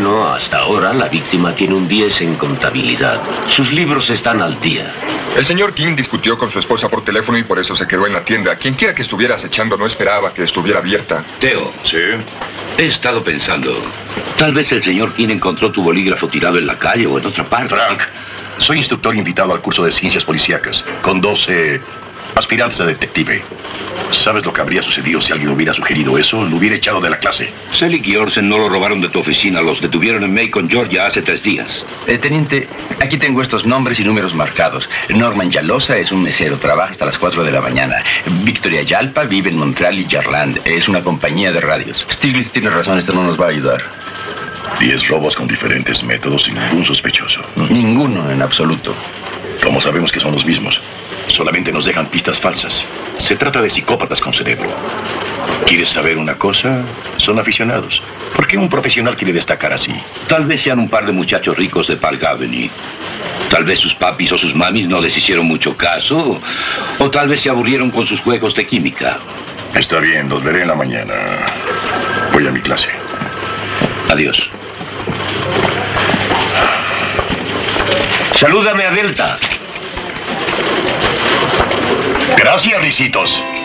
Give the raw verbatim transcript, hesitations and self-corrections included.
Bueno, hasta ahora la víctima tiene un diez en contabilidad. Sus libros están al día. El señor King discutió con su esposa por teléfono y por eso se quedó en la tienda. Quien quiera que estuviera acechando no esperaba que estuviera abierta. Teo. Sí. He estado pensando. Tal vez el señor King encontró tu bolígrafo tirado en la calle o en otra parte. Frank, soy instructor invitado al curso de ciencias policíacas con doce aspirantes a detective. ¿Sabes lo que habría sucedido si alguien hubiera sugerido eso? Lo hubiera echado de la clase. Selig y Orsen no lo robaron de tu oficina. Los detuvieron en Macon, Georgia, hace tres días. Eh, teniente, aquí tengo estos nombres y números marcados. Norman Yalosa es un mesero, trabaja hasta las cuatro de la mañana. Victoria Yalpa vive en Montreal y Jarland. Es una compañía de radios. Stiglitz tiene razón, esto no nos va a ayudar. Diez robos con diferentes métodos sin ningún sospechoso. Ninguno en absoluto. ¿Cómo sabemos que son los mismos? Solamente nos dejan pistas falsas. Se trata de psicópatas con cerebro. ¿Quieres saber una cosa? Son aficionados. ¿Por qué un profesional quiere destacar así? Tal vez sean un par de muchachos ricos de Park Avenue. Tal vez sus papis o sus mamis no les hicieron mucho caso. O tal vez se aburrieron con sus juegos de química. Está bien, los veré en la mañana. Voy a mi clase. Adiós. Salúdame a Delta. Gracias, risitos.